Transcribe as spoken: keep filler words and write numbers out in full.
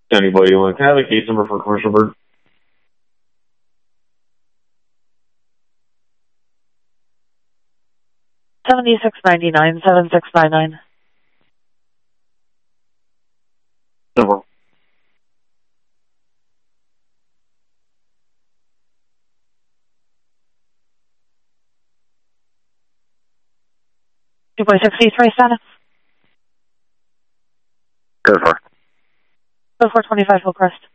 Anybody you want? Can I have a case number for Commercial Bird? seventy-six ninety-nine, seven six nine nine. Number. two point six three status. Go for. Go for twenty-five full crest.